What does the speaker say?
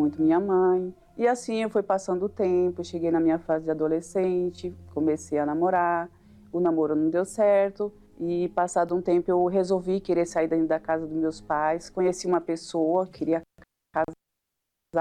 muito minha mãe. E assim eu fui passando o tempo, cheguei na minha fase de adolescente, comecei a namorar, o namoro não deu certo e passado um tempo eu resolvi querer sair da casa dos meus pais, conheci uma pessoa, queria